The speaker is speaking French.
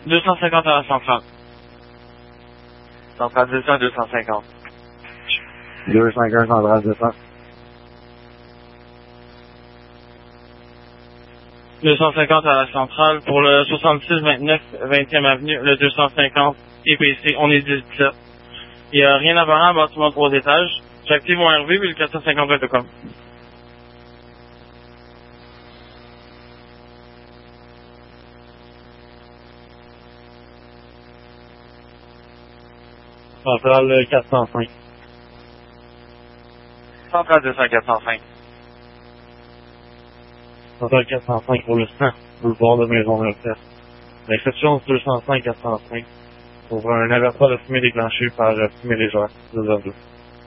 250 à la centrale. Centrale 200, 250. 251 centrale 200. 250 à la centrale pour le 66-29 20e avenue, le 250 EPC, on est 17. Il n'y a rien apparent, bâtiment 3 étages. J'active mon RV, puis le 450 va être comme. Centrale 405. Centrale 200, 405. Centrale 405 pour le 100. Boulevard de Maison-Neuve. L'exception 205 405. Pour un avertissement de fumée déclenché par fumée légère. 202.